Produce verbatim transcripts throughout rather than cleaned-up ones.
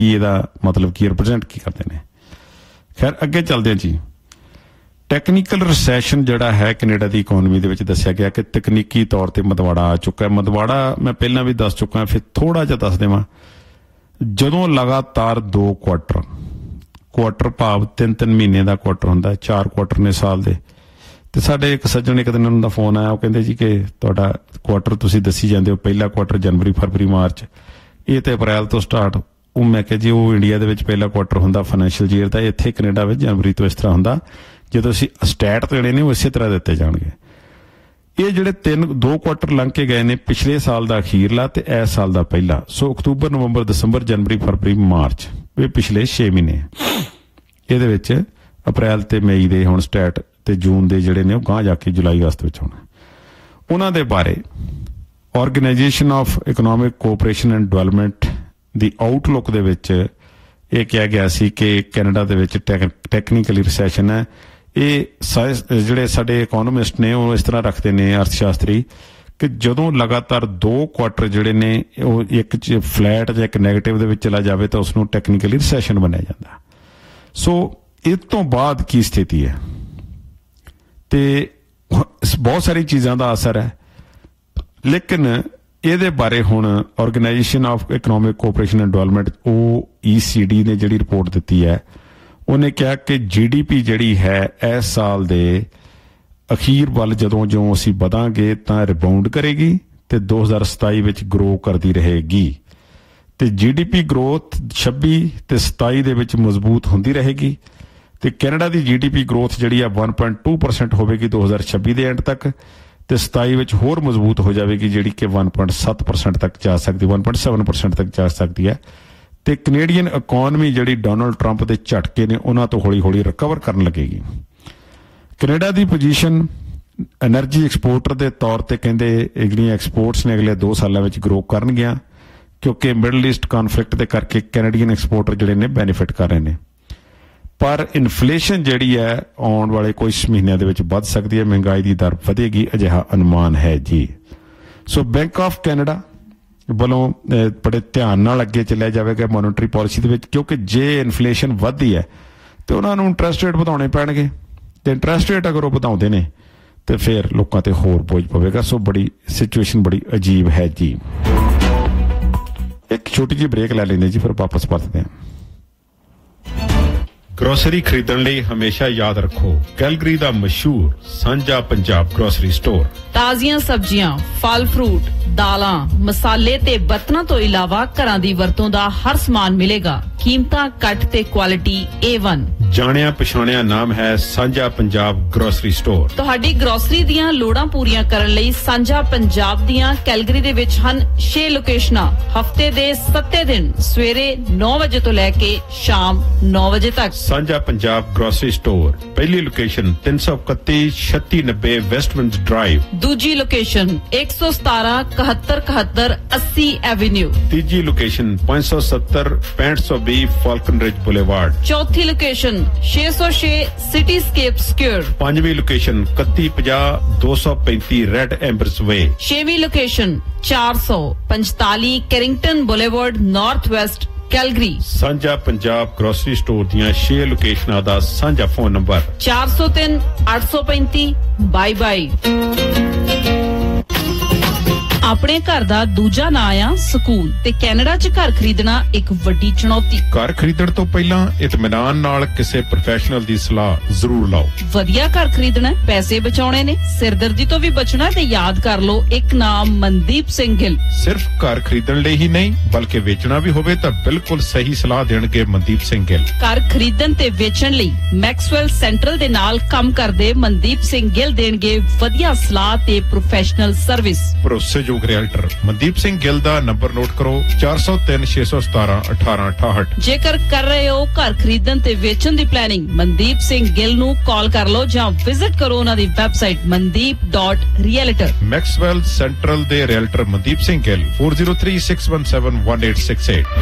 ਇਹਦਾ ਮਤਲਬ ਕੀ ਰਿਪਰੈਜ਼ੈਂਟ ਕੀ ਕਰਦੇ ਨੇ। ਖੈਰ ਅੱਗੇ ਚੱਲਦੇ ਹਾਂ ਜੀ। ਟੈਕਨੀਕਲ ਰਿਸੈਸ਼ਨ ਜਿਹੜਾ ਹੈ ਕੈਨੇਡਾ ਦੀ ਇਕੋਨਮੀ ਦੇ ਵਿੱਚ ਦੱਸਿਆ ਗਿਆ ਕਿ ਤਕਨੀਕੀ ਤੌਰ ਤੇ ਮਦਵਾੜਾ ਆ ਚੁੱਕਾ ਹੈ। ਮਦਵਾੜਾ ਮੈਂ ਪਹਿਲਾਂ ਵੀ ਦੱਸ ਚੁੱਕਾ, ਫਿਰ ਥੋੜਾ ਜਿਹਾ ਦੱਸ ਦੇਵਾਂ। ਜਦੋਂ ਲਗਾਤਾਰ ਦੋ ਕੁਆਟਰ ਕੁਆਟਰ ਭਾਵ ਤਿੰਨ ਤਿੰਨ ਮਹੀਨੇ ਦਾ ਕੁਆਟਰ ਹੁੰਦਾ, ਚਾਰ ਕੁਆਟਰ ਨੇ ਸਾਲ ਦੇ, ਤੇ ਸਾਡੇ ਇੱਕ ਸੱਜਣ ਇੱਕ ਦਿਨ ਉਹਨਾਂ ਦਾ ਫੋਨ ਆਇਆ, ਉਹ ਕਹਿੰਦੇ ਜੀ ਕਿ ਤੁਹਾਡਾ ਕੁਆਟਰ ਤੁਸੀਂ ਦੱਸੀ ਜਾਂਦੇ ਹੋ ਪਹਿਲਾ ਕੁਆਟਰ ਜਨਵਰੀ ਫਰਵਰੀ ਮਾਰਚ, ਇਹ ਤੇ ਅਪ੍ਰੈਲ ਤੋਂ ਸਟਾਰਟ। ਉਹ ਮੈਂ ਕਿਹਾ ਜੀ ਉਹ ਇੰਡੀਆ ਦੇ ਵਿੱਚ ਪਹਿਲਾ ਕੁਆਟਰ ਹੁੰਦਾ ਫਾਈਨੈਂਸ਼ੀਅਲ ਈਅਰ ਦਾ, ਇੱਥੇ ਕੈਨੇਡਾ ਵਿੱਚ ਜਨਵਰੀ ਤੋਂ ਇਸ ਤਰ੍ਹਾਂ ਹੁੰਦਾ। ਜਦੋਂ ਅਸੀਂ ਸਟੈਟ ਦੇਣੇ ਨੇ ਉਹ ਇਸੇ ਤਰ੍ਹਾਂ ਦਿੱਤੇ ਜਾਣਗੇ। ਇਹ ਜਿਹੜੇ ਤਿੰਨ ਦੋ ਕੁਆਟਰ ਲੰਘ ਕੇ ਗਏ ਨੇ, ਪਿਛਲੇ ਸਾਲ ਦਾ ਅਖੀਰਲਾ ਤੇ ਇਸ ਸਾਲ ਦਾ ਪਹਿਲਾ। ਸੋ ਅਕਤੂਬਰ ਨਵੰਬਰ ਦਸੰਬਰ ਜਨਵਰੀ ਫਰਵਰੀ ਮਾਰਚ, ਇਹ ਪਿਛਲੇ ਛੇ ਮਹੀਨੇ। ਇਹਦੇ ਵਿੱਚ ਅਪ੍ਰੈਲ ਤੇ ਮਈ ਦੇ ਹੁਣ ਸਟੈਟ ਤੇ ਜੂਨ ਦੇ ਜਿਹੜੇ ਨੇ ਉਹ ਗਾਂਹ ਜਾ ਕੇ ਜੁਲਾਈ ਅਗਸਤ ਵਿੱਚ ਹੋਣਾ। ਉਹਨਾਂ ਦੇ ਬਾਰੇ organisation of economic cooperation and development the outlook ਦੇ ਵਿੱਚ ਇਹ ਕਿਹਾ ਗਿਆ ਸੀ ਕਿ ਕੈਨੇਡਾ ਦੇ ਵਿੱਚ ਟੈਕਨੀਕਲੀ ਰਿਸੈਸ਼ਨ ਹੈ। ਇਹ ਜਿਹੜੇ ਸਾਡੇ ਇਕੋਨੋਮਿਸਟ ਨੇ ਉਹ ਇਸ ਤਰ੍ਹਾਂ ਰੱਖਦੇ ਨੇ, ਅਰਥ ਸ਼ਾਸਤਰੀ, ਕਿ ਜਦੋਂ ਲਗਾਤਾਰ ਦੋ ਕੁਆਟਰ ਜਿਹੜੇ ਨੇ ਉਹ ਇੱਕ 'ਚ ਫਲੈਟ ਜਾਂ ਇੱਕ ਨੈਗੇਟਿਵ ਦੇ ਵਿੱਚ ਚਲਾ ਜਾਵੇ ਤਾਂ ਉਸਨੂੰ ਟੈਕਨੀਕਲੀ ਰਿਸੈਸ਼ਨ ਮੰਨਿਆ ਜਾਂਦਾ। ਸੋ ਇਸ ਤੋਂ ਬਾਅਦ ਕੀ ਸਥਿਤੀ ਹੈ, ਤੇ ਬਹੁਤ ਸਾਰੀ ਚੀਜ਼ਾਂ ਦਾ ਅਸਰ ਹੈ, ਲੇਕਿਨ ਇਹਦੇ ਬਾਰੇ ਹੁਣ organisation of economic cooperation and development O E C D ਨੇ ਜਿਹੜੀ ਰਿਪੋਰਟ ਦਿੱਤੀ ਹੈ, ਉਹਨੇ ਕਿਹਾ ਕਿ ਜੀ ਡੀ ਪੀ ਜਿਹੜੀ ਹੈ ਇਸ ਸਾਲ ਦੇ ਅਖੀਰ ਵੱਲ ਜਦੋਂ ਜਿਉਂ ਅਸੀਂ ਵਧਾਂਗੇ ਤਾਂ ਰਿਬਾਊਂਡ ਕਰੇਗੀ ਤੇ ਦੋ ਹਜ਼ਾਰ ਸਤਾਈ ਵਿੱਚ ਗਰੋ ਕਰਦੀ ਰਹੇਗੀ, ਤੇ ਜੀ ਡੀ ਪੀ ਗਰੋਥ ਛੱਬੀ ਤੇ ਸਤਾਈ ਦੇ ਵਿੱਚ ਮਜ਼ਬੂਤ ਹੁੰਦੀ ਰਹੇਗੀ, ਤੇ ਕੈਨੇਡਾ ਦੀ ਜੀ ਡੀ ਪੀ ਗਰੋਥ ਜਿਹੜੀ ਆ ਇੱਕ ਪੁਆਇੰਟ ਦੋ ਪਰਸੈਂਟ ਹੋਵੇਗੀ ਦੋ ਹਜ਼ਾਰ ਛੱਬੀ ਦੇ ਐਂਡ ਤੱਕ, ਤੇ ਸਤਾਈ ਵਿੱਚ ਹੋਰ ਮਜ਼ਬੂਤ ਹੋ ਜਾਵੇਗੀ ਜਿਹੜੀ ਕਿ ਇੱਕ ਪੁਆਇੰਟ ਸੱਤ ਪਰਸੈਂਟ ਤੱਕ ਜਾ ਸਕਦੀ, ਇੱਕ ਪੁਆਇੰਟ ਸੱਤ ਪਰਸੈਂਟ ਤੱਕ ਜਾ ਸਕਦੀ ਹੈ। ਤੇ ਕੈਨੇਡੀਅਨ ਇਕੋਨਮੀ ਜਿਹੜੀ ਡੋਨਲਡ ਟਰੰਪ ਦੇ ਝਟਕੇ ਨੇ ਉਹਨਾਂ ਤੋਂ ਹੌਲੀ ਹੌਲੀ ਰਿਕਵਰ ਕਰਨ ਲੱਗੇਗੀ। ਕੈਨੇਡਾ ਦੀ ਪੋਜੀਸ਼ਨ ਐਨਰਜੀ ਐਕਸਪੋਰਟਰ ਦੇ ਤੌਰ ਤੇ ਕਹਿੰਦੇ ਜਿਹੜੀਆਂ ਐਕਸਪੋਰਟਸ ਨੇ ਅਗਲੇ ਦੋ ਸਾਲਾਂ ਵਿੱਚ ਗਰੋ ਕਰਨਗੀਆਂ, ਕਿਉਂਕਿ ਮਿਡਲ ਈਸਟ ਕਨਫਲਿਕਟ ਦੇ ਕਰਕੇ ਕੈਨੇਡੀਅਨ ਐਕਸਪੋਰਟਰ ਜਿਹੜੇ ਨੇ ਬੈਨੀਫਿਟ ਕਰ ਰਹੇ ਨੇ। ਪਰ ਇਨਫਲੇਸ਼ਨ ਜਿਹੜੀ ਹੈ ਆਉਣ ਵਾਲੇ ਕੁਝ ਮਹੀਨਿਆਂ ਦੇ ਵਿੱਚ ਵੱਧ ਸਕਦੀ ਹੈ, ਮਹਿੰਗਾਈ ਦੀ ਦਰ ਵਧੇਗੀ, ਅਜਿਹਾ ਅਨੁਮਾਨ ਹੈ ਜੀ। ਸੋ ਬੈਂਕ ਆਫ ਕੈਨੇਡਾ ਵੱਲੋਂ ਬੜੇ ਧਿਆਨ ਨਾਲ ਅੱਗੇ ਚੱਲਿਆ ਜਾਵੇਗਾ ਮੋਨਿਟਰੀ ਪਾਲਿਸੀ ਦੇ ਵਿੱਚ, ਕਿਉਂਕਿ ਜੇ ਇਨਫਲੇਸ਼ਨ ਵੱਧਦੀ ਹੈ ਤੇ ਉਹਨਾਂ ਨੂੰ ਇੰਟਰਸਟ ਰੇਟ ਵਧਾਉਣੇ ਪੈਣਗੇ, ਤੇ ਇੰਟਰਸਟ ਰੇਟ ਅਗਰ ਉਹ ਵਧਾਉਂਦੇ ਨੇ ਤੇ ਫਿਰ ਲੋਕਾਂ ਤੇ ਹੋਰ ਬੋਝ ਪਵੇਗਾ। ਸੋ ਬੜੀ ਸਿਚੁਏਸ਼ਨ ਬੜੀ ਅਜੀਬ ਹੈ ਜੀ। ਇੱਕ ਛੋਟੀ ਜਿਹੀ ਬ੍ਰੇਕ ਲੈ ਲੈਂਦੇ ਜੀ, ਫਿਰ ਵਾਪਸ ਪਰਤਦੇ ਹਾਂ। ਗਰੋਸਰੀ ਖਰੀਦਣ ਲਈ ਹਮੇਸ਼ਾ ਯਾਦ ਰੱਖੋ ਕੈਲਗਰੀ ਦਾ ਮਸ਼ਹੂਰ ਸਾਂਝਾ ਪੰਜਾਬ ਗਰੋਸਰੀ ਸਟੋਰ। ਤਾਜ਼ੀਆਂ ਸਬਜ਼ੀਆਂ, ਫਲ ਫਰੂਟ, ਦਾਲਾਂ, ਮਸਾਲੇ ਤੇ ਬਰਤਨਾਂ ਤੋਂ ਇਲਾਵਾ ਘਰਾਂ ਦੀ ਵਰਤੋਂ ਦਾ ਹਰ ਸਮਾਨ ਮਿਲੇਗਾ। ਕੀਮਤਾਂ ਘੱਟ ਤੇ ਕੁਆਲਿਟੀ ਏ ਵਨ। ਜਾਣਿਆ ਪਛਾਣਿਆ ਨਾਮ ਹੈ ਸਾਂਝਾ ਪੰਜਾਬ ਗਰੋਸਰੀ ਸਟੋਰ। ਤੁਹਾਡੀ ਗਰੋਸਰੀ ਦੀਆਂ ਲੋੜਾਂ ਪੂਰੀਆਂ ਕਰਨ ਲਈ ਸਾਂਝਾ ਪੰਜਾਬ ਦੀਆਂ ਕੈਲਗਰੀ ਦੇ ਵਿੱਚ ਹਨ ਛੇ ਲੋਕੇਸ਼ਨਾਂ। ਹਫਤੇ ਦੇ ਸੱਤੇ ਦਿਨ ਸਵੇਰੇ ਨੌ ਵਜੇ ਤੋਂ ਲੈ ਕੇ ਸ਼ਾਮ ਨੌ ਵਜੇ ਤੱਕ। ਸਾਂਝਾ ਪੰਜਾਬ ਗਰੋਸਰੀ ਸਟੋਰ ਪਹਿਲੀ ਲੋਕੇਸ਼ਨ ਤਿੰਨ ਸੌ ਇਕੱਤੀ ਛੱਤੀ ਨੱਬੇ ਵੈਸਟਵਿੰਡ ਡਰਾਈਵ। ਦੂਜੀ ਲੋਕੇਸ਼ਨ ਇੱਕ ਸੌ ਸਤਾਰਾਂ ਇਕਹੱਤਰ ਇਕਹੱਤਰ ਅੱਸੀ ਐਵੇਨਿਊ। ਤੀਜੀ ਲੋਕੇਸ਼ਨ ਪੰਜ ਸੌ ਸੱਤਰ ਪੈਂਹਠ ਸੌ ਵੀਹ ਫਾਲਕਨ ਰਿਜ ਬੁਲੇਵਾਰਡ। ਚੌਥੀ ਲੋਕੇਸ਼ਨ ਛੇ ਸੌ ਛੇ ਸਿਟੀਸਕੇਪ ਸਕੁਅਰ। ਪੰਜਵੀਂ ਲੋਕੇਸ਼ਨ ਇਕੱਤੀ ਪੰਜਾਹ ਦੋ ਸੌ ਪੈਂਤੀ ਰੈਡ ਐਂਬਰਸ ਵੇ। ਛੇਵੀਂ ਲੋਕੇਸ਼ਨ ਚਾਰ ਸੌ ਪੰਤਾਲੀ ਕੈਰਿੰਗਟਨ ਬੁਲੇਵਾਰਡ ਨਾਰਥ ਵੈਸਟ ਕੈਲਗਰੀ। ਸਾਂਝਾ ਪੰਜਾਬ ਗਰੋਸਰੀ ਸਟੋਰ ਦੀਆਂ ਛੇ ਲੋਕੇਸ਼ਨਾਂ ਦਾ ਸਾਂਝਾ ਫੋਨ ਨੰਬਰ ਚਾਰ ਸੌ ਤਿੰਨ ਅੱਠ ਸੌ ਪੈਂਤੀ ਬਾਈ ਬਾਈ। ਆਪਣੇ ਘਰ ਦਾ ਦੂਜਾ ਨਾਂ ਆ ਸਕੂਨ, ਤੇ ਕੈਨੇਡਾ 'ਚ ਘਰ ਖਰੀਦਣਾ ਇੱਕ ਵੱਡੀ ਚੁਣੌਤੀ। ਘਰ ਖਰੀਦਣ ਤੋਂ ਪਹਿਲਾਂ ਇਤਮਾਨਾਨ ਨਾਲ ਕਿਸੇ ਪ੍ਰੋਫੈਸ਼ਨਲ ਦੀ ਸਲਾਹ ਜ਼ਰੂਰ ਲਓ। ਵਧੀਆ ਘਰ ਖਰੀਦਣਾ, ਪੈਸੇ ਬਚਾਉਣੇ ਨੇ, ਸਿਰਦਰਦੀ ਤੋਂ ਵੀ ਬਚਣਾ, ਤੇ ਯਾਦ ਕਰ ਲਓ ਇੱਕ ਨਾਮ ਮਨਦੀਪ ਸਿੰਘ ਗਿੱਲ। ਸਿਰਫ ਘਰ ਖਰੀਦਣ ਲਈ ਹੀ ਨਹੀਂ ਬਲਕਿ ਵੇਚਣਾ ਵੀ ਹੋਵੇ ਤਾਂ ਬਿਲਕੁਲ ਸਹੀ ਸਲਾਹ ਦੇਣਗੇ ਮਨਦੀਪ ਸਿੰਘ ਗਿੱਲ। ਘਰ ਖਰੀਦਣ ਤੇ ਵੇਚਣ ਲਈ ਮੈਕਸਵੈਲ ਸੈਂਟਰਲ ਦੇ ਨਾਲ ਕੰਮ ਕਰਦੇ ਮਨਦੀਪ ਸਿੰਘ ਗਿੱਲ ਦੇਣਗੇ ਵਧੀਆ ਸਲਾਹ ਤੇ ਪ੍ਰੋਫੈਸ਼ਨਲ ਸਰਵਿਸ। ਭਰੋਸੇਯੋਗ ਰਿਐਲਟਰ ਮਨਦੀਪ ਸਿੰਘ ਗਿੱਲ ਦਾ ਨੰਬਰ ਨੋਟ ਕਰੋ ਚਾਰ ਸੌ ਤਿੰਨ ਛੇ ਸੌ ਸਤਾਰਾਂ ਅਠਾਰਾਂ ਅਠਾਹਠ। ਜੇਕਰ ਕਰ ਰਹੇ ਹੋ ਘਰ ਖਰੀਦਣ ਤੇ ਵੇਚਣ ਦੀ ਪਲੈਨਿੰਗ, ਮਨਦੀਪ ਸਿੰਘ ਗਿੱਲ ਨੂੰ ਕਾਲ ਕਰ ਲਓ ਜਾਂ ਵਿਜ਼ਿਟ ਕਰੋ ਉਹਨਾਂ ਦੀ website Mandeep dot realtor. Maxwell central ਦੇ ਰਿਐਲਟਰ ਮਨਦੀਪ ਸਿੰਘ ਗਿੱਲ ਚਾਰ ਜ਼ੀਰੋ ਤਿੰਨ ਛੇ ਇੱਕ ਸੱਤ ਇੱਕ ਅੱਠ ਛੇ ਅੱਠ।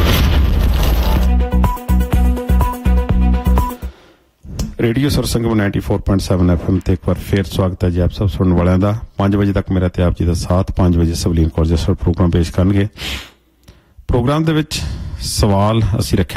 Radio ਸਰਸੰਗਮ ninety four point seven F M ਤੇ ਇੱਕ ਵਾਰ ਫੇਰ ਸਵਾਗਤ ਹੈ ਜੀ ਆਪ ਸਭ ਸੁਣਨ ਵਾਲਿਆਂ ਦਾ। ਪੰਜ ਵਜੇ ਤੱਕ ਮੇਰਾ ਤੇ ਆਪ ਜੀ ਦਾ ਸਾਥ। ਪੰਜ ਵਜੇ ਸਵਲੀਨ ਕੌਰ ਜਸਰ ਪ੍ਰੋਗਰਾਮ ਪੇਸ਼ ਕਰਨਗੇ। ਪ੍ਰੋਗਰਾਮ ਦੇ ਵਿੱਚ ਸਵਾਲ ਅਸੀਂ ਰੱਖਿਆ